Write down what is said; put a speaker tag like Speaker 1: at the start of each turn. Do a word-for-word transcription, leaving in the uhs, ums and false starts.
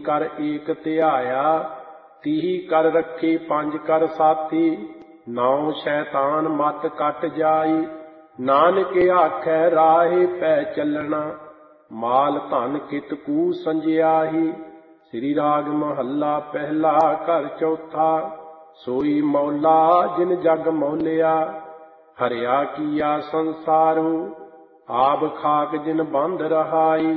Speaker 1: कर एक ध्याया, तीही कर रखे पंज कर साथी। नौ शैतान मत कट जाई, नानक आखै राहे पै चलना। माल धन कित कू संजियाही, श्री राग महला पहला घर चौथा। सोई मौला जिन जग मौलिया, हरिया किया संसारो। आब खाक जिन बंध रहाई,